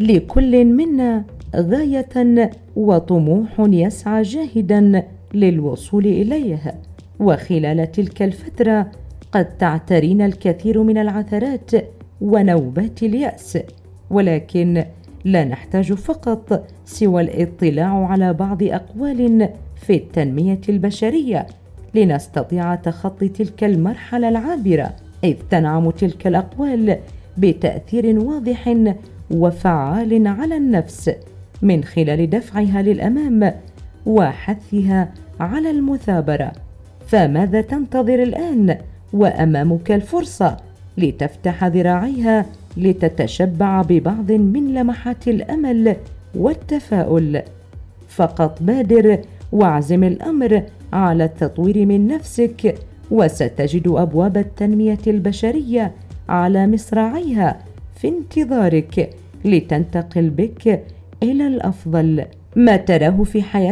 لكل منا غاية وطموح يسعى جاهدا للوصول إليه، وخلال تلك الفترة قد تعترينا الكثير من العثرات ونوبات اليأس، ولكن لا نحتاج فقط سوى الاطلاع على بعض أقوال في التنمية البشرية لنستطيع تخطي تلك المرحلة العابرة، إذ تنعم تلك الأقوال بتأثير واضح وفعال على النفس من خلال دفعها للأمام وحثها على المثابرة. فماذا تنتظر الآن وأمامك الفرصة لتفتح ذراعيها لتتشبع ببعض من لمحات الأمل والتفاؤل؟ فقط بادر واعزم الأمر على التطوير من نفسك، وستجد أبواب التنمية البشرية على مصراعيها في انتظارك لتنتقل بك إلى الأفضل. ما تراه في حياتك